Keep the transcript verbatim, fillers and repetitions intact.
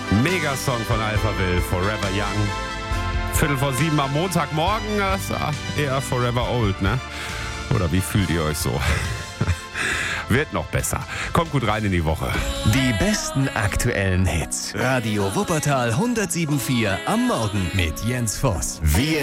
Megasong von Alphaville, Forever Young. Viertel vor sieben am Montagmorgen, das ist eher Forever Old, ne? Oder wie fühlt ihr euch so? Wird noch besser. Kommt gut rein in die Woche. Die besten aktuellen Hits. Radio Wuppertal hundertsieben Komma vier am Morgen mit Jens Voss. Wir